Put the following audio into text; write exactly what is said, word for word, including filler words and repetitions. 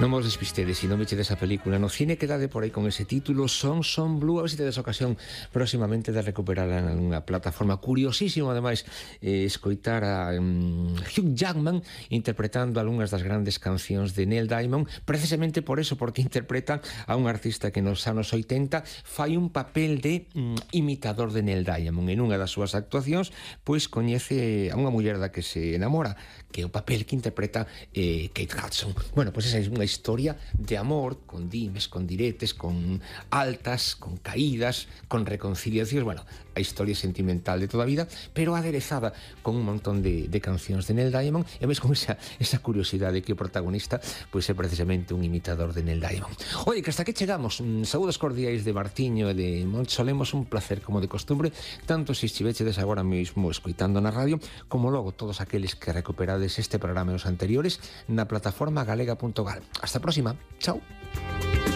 Non vos despistedes, se non vichedes a película no cine, quedade por aí con ese título, Son Son Blue, a ver se tedes ocasión próximamente de recuperarla nunha plataforma. Curiosísimo, ademais, eh, escoitar a um, Hugh Jackman interpretando algunhas das grandes cancións de Neil Diamond, precisamente por eso, porque interpreta a un artista que nos anos oitenta fai un papel de um, imitador de Neil Diamond. En unha das súas actuacións, pois coñece a unha muller da que se enamora, que é o papel que interpreta eh, Kate Hudson. Bueno, pois esa é unha historia de amor, con dimes, con diretes, con altas, con caídas, con reconciliacións, bueno, a historia sentimental de toda a vida, pero aderezada con un montón de, de cancións de Neil Diamond, e ves con esa, esa curiosidade que o protagonista pois é precisamente un imitador de Neil Diamond. Oye, que hasta aquí chegamos. Saúdos cordiais de Martiño e de Montsolemos, un placer como de costumbre, tanto se estivechedes agora mesmo escoitando na radio, como logo todos aqueles que recuperades este programa e os anteriores na plataforma galega punto gal. Hasta a próxima. Chao.